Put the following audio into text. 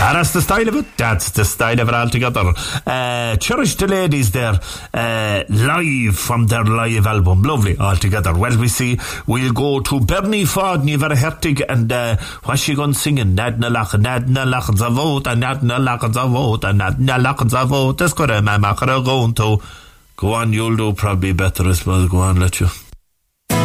That's the style of it. That's the style of it altogether. Cherish the Ladies there, live from their live album. Lovely altogether. Well, we'll go to Bernie Fodney, very hertig, and what's she going singing? Nadna lachan zavot, and nadna lachan zavot, and nadna lachan zavot. That's good, I'm going to go on, you'll do probably better as well. Go on, let you.